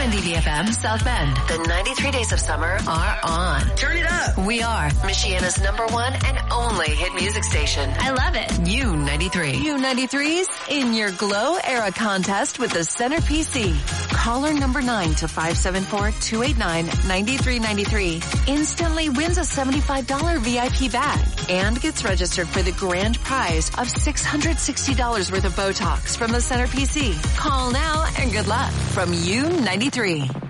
Sandy DFM South Bend. The 93 days of summer are on. Turn it up. We are Michiana's #1 and only hit music station. I love it. U93. U93's In Your Glow Era contest with the Center PC. Caller number 9 to 574-289-9393 instantly wins a $75 VIP bag and gets registered for the grand prize of $660 worth of Botox from the Center PC. Call now and good luck from U93.